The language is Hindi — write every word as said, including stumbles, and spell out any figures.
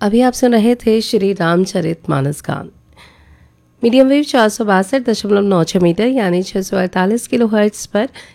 अभी आप सुन रहे थे श्री रामचरितमानस गान। मीडियम वेव चार सौ बासठ दशमलव नौ छः मीटर यानी छः सौ अड़तालीस किलो हर्ट्ज पर